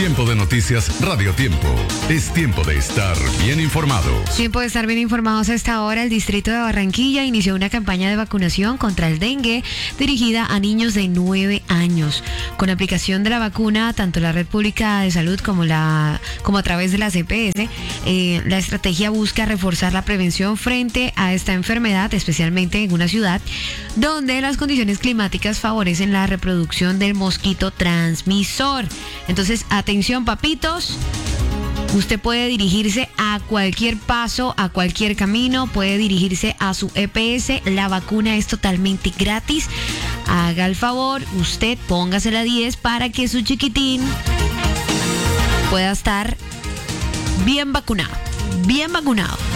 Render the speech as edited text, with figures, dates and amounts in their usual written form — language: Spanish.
Tiempo de noticias Radio Tiempo. Es tiempo de estar bien informados. Tiempo de estar bien informados a esta hora. El distrito de Barranquilla inició una campaña de vacunación contra el dengue dirigida a niños de 9 años. Con aplicación de la vacuna, tanto la Red Pública de Salud como a través de las EPS, la estrategia busca reforzar la prevención frente a esta enfermedad, especialmente en una ciudad donde las condiciones climáticas favorecen la reproducción del mosquito transmisor. Entonces, atención, papitos. Usted puede dirigirse a cualquier paso, a cualquier camino, puede dirigirse a su EPS. La vacuna es totalmente gratis. Haga el favor, usted póngase la 10 para que su chiquitín pueda estar bien vacunado. Bien vacunado.